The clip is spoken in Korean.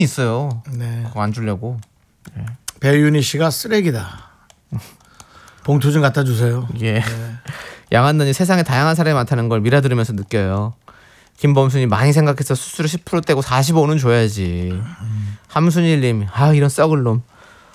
있어요. 네. 그거 안 주려고. 배윤희 씨가 쓰레기다. 봉투 좀 갖다 주세요. 예. 네. 양한나님 세상에 다양한 사람이 많다는 걸 미라 들으면서 느껴요. 김범순이 많이 생각해서 수수료 10% 떼고 45는 줘야지. 함순일님 이런 썩을 놈